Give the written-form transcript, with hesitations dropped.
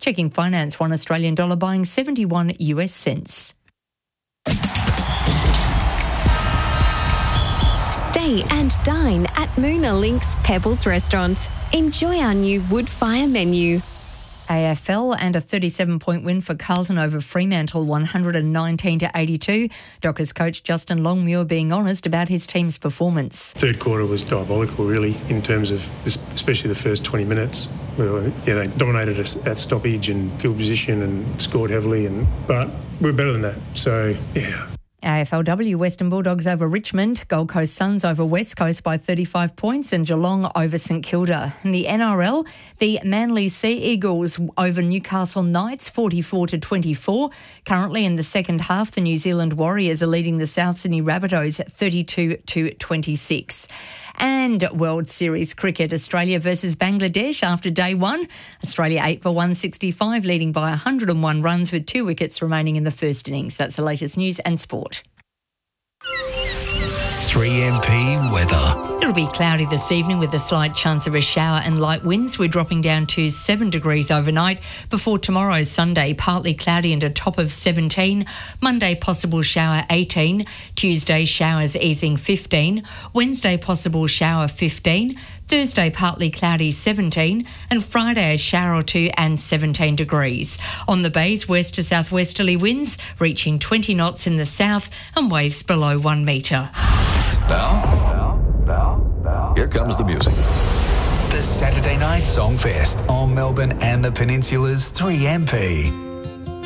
Checking finance, $1 Australian dollar buying 71 US cents. Stay and dine at Moona Links Pebbles Restaurant. Enjoy our new wood fire menu. AFL and a 37-point win for Carlton over Fremantle, 119-82. Dockers coach Justin Longmuir being honest about his team's performance. Third quarter was diabolical, really, in terms of especially the first 20 minutes. They dominated us at stoppage and field position and scored heavily, but we're better than that. So, yeah. AFLW, Western Bulldogs over Richmond, Gold Coast Suns over West Coast by 35 points and Geelong over St Kilda. In the NRL, the Manly Sea Eagles over Newcastle Knights 44-24. Currently in the second half, the New Zealand Warriors are leading the South Sydney Rabbitohs 32-26. And World Series cricket, Australia versus Bangladesh after day one. Australia 8 for 165, leading by 101 runs with 2 wickets remaining in the first innings. That's the latest news and sport. 3MP weather. It'll be cloudy this evening with a slight chance of a shower and light winds. We're dropping down to 7 degrees overnight before tomorrow, Sunday, partly cloudy and a top of 17. Monday, possible shower 18. Tuesday, showers easing 15. Wednesday, possible shower 15. Thursday, partly cloudy 17. And Friday, a shower or two and 17 degrees. On the bays, west to southwesterly winds reaching 20 knots in the south and waves below 1 metre. Now, here comes the music. The Saturday Night Song Fest on Melbourne and the Peninsula's 3MP.